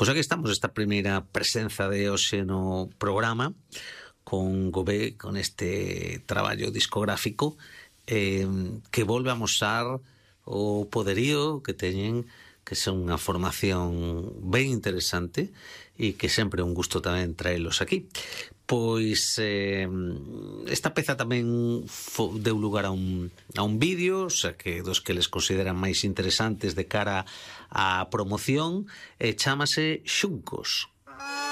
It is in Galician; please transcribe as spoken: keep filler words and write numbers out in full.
Pois aquí estamos, esta primeira presenza de hoxe no programa con Gobé, con este traballo discográfico eh, que volve a mostrar o poderío que teñen, que son unha formación ben interesante e que sempre é un gusto tamén traelos aquí. Pois eh, esta peza tamén fo, deu lugar a un, a un vídeo, o sea, que dos que les consideran máis interesantes de cara á promoción, e chámase Xuncos.